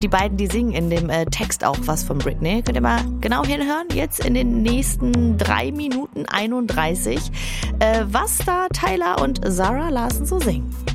Die beiden, die singen in dem Text auch was von Britney. Könnt ihr mal genau hinhören, jetzt in den nächsten 3 Minuten 31, was da Tyler und Zara Larsson so singen.